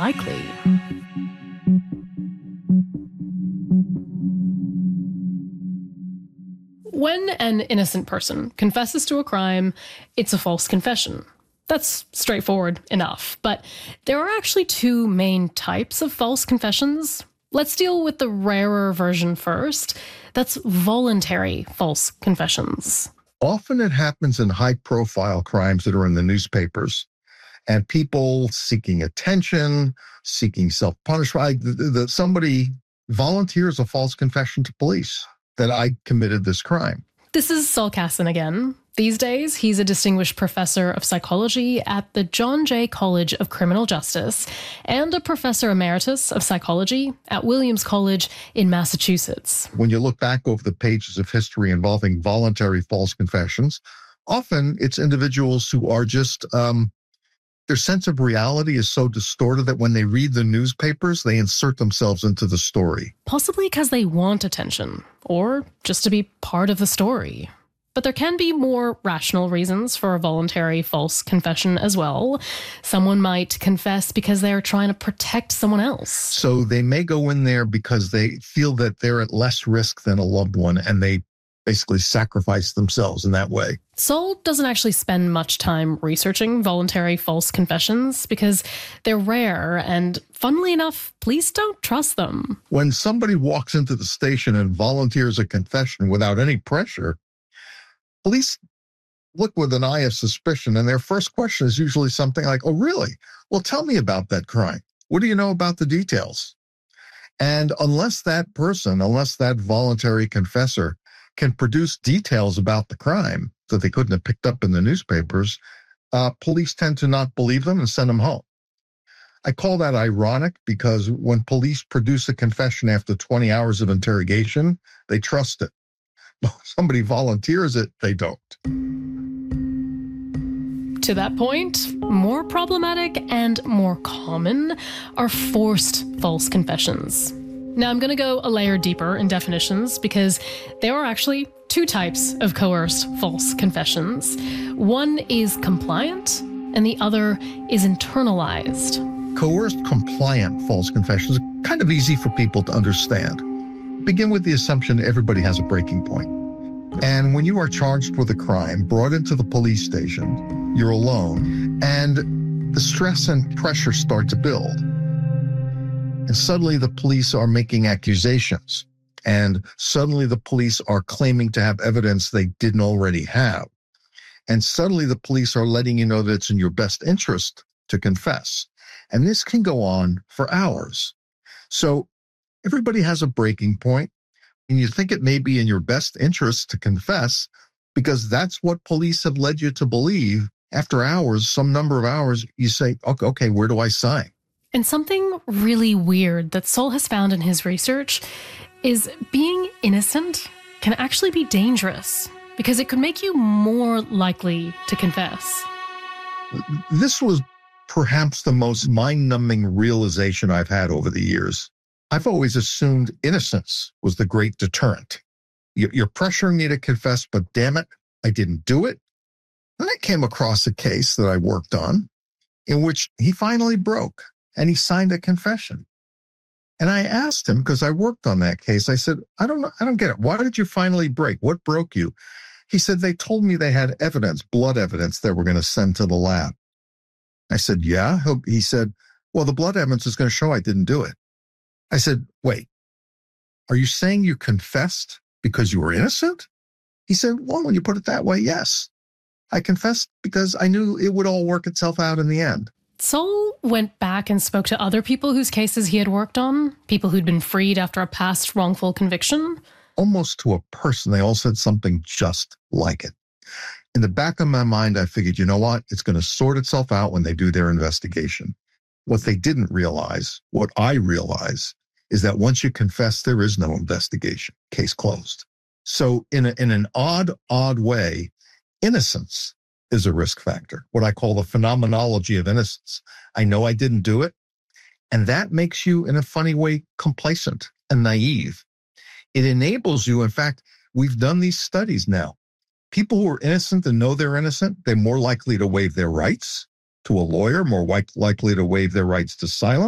likely. When an innocent person confesses to a crime, it's a false confession. That's straightforward enough, but there are actually two main types of false confessions. Let's deal with the rarer version first. That's voluntary false confessions. Often it happens in high-profile crimes that are in the newspapers, and people seeking attention, seeking self-punishment. Somebody volunteers a false confession to police that I committed this crime. This is Saul Kassin again. These days, he's a distinguished professor of psychology at the John Jay College of Criminal Justice and a professor emeritus of psychology at Williams College in Massachusetts. When you look back over the pages of history involving voluntary false confessions, often it's individuals who are just, their sense of reality is so distorted that when they read the newspapers, they insert themselves into the story. Possibly because they want attention, or just to be part of the story. But there can be more rational reasons for a voluntary false confession as well. Someone might confess because they're trying to protect someone else. So they may go in there because they feel that they're at less risk than a loved one, and they basically sacrifice themselves in that way. Saul doesn't actually spend much time researching voluntary false confessions because they're rare and, funnily enough, police don't trust them. When somebody walks into the station and volunteers a confession without any pressure, police look with an eye of suspicion, and their first question is usually something like, "Oh, really? Well, tell me about that crime. What do you know about the details?" And unless that voluntary confessor can produce details about the crime that they couldn't have picked up in the newspapers, police tend to not believe them and send them home. I call that ironic because when police produce a confession after 20 hours of interrogation, they trust it. But if somebody volunteers it, they don't. To that point, more problematic and more common are forced false confessions. Now, I'm going to go a layer deeper in definitions because there are actually two types of coerced false confessions. One is compliant, and the other is internalized. Coerced compliant false confessions are kind of easy for people to understand. Begin with the assumption everybody has a breaking point. And when you are charged with a crime, brought into the police station, you're alone, and the stress and pressure start to build. And suddenly the police are making accusations. And suddenly the police are claiming to have evidence they didn't already have. And suddenly the police are letting you know that it's in your best interest to confess. And this can go on for hours. So everybody has a breaking point, and you think it may be in your best interest to confess because that's what police have led you to believe. After hours, some number of hours, you say, okay, where do I sign? And something really weird that Saul has found in his research is being innocent can actually be dangerous because it could make you more likely to confess. This was perhaps the most mind-numbing realization I've had over the years. I've always assumed innocence was the great deterrent. You're pressuring me to confess, but damn it, I didn't do it. Then I came across a case that I worked on in which he finally broke. And he signed a confession. And I asked him, because I worked on that case, I said, I don't get it. Why did you finally break? What broke you? He said, they told me they had evidence, blood evidence they were going to send to the lab. I said, yeah. He said, well, the blood evidence is going to show I didn't do it. I said, wait, are you saying you confessed because you were innocent? He said, well, when you put it that way, yes. I confessed because I knew it would all work itself out in the end. Saul went back and spoke to other people whose cases he had worked on, people who'd been freed after a past wrongful conviction. Almost to a person, they all said something just like it. In the back of my mind, I figured, you know what? It's going to sort itself out when they do their investigation. What they didn't realize, what I realize, is that once you confess, there is no investigation. Case closed. So in an odd way, innocence is a risk factor, what I call the phenomenology of innocence. I know I didn't do it, and that makes you, in a funny way, complacent and naive. It enables you, in fact, we've done these studies now. People who are innocent and know they're innocent, they're more likely to waive their rights to a lawyer, more likely to waive their rights to silence.